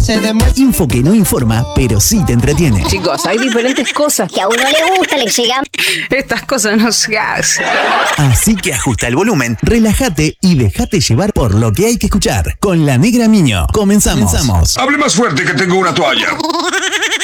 Info que no informa, pero sí te entretiene. Chicos, hay diferentes cosas que a uno le gusta, le llegan. Estas cosas no se hacen. Así que ajusta el volumen, relájate y déjate llevar por lo que hay que escuchar. Con La Negra Miño. Comenzamos. Hable más fuerte que tengo una toalla.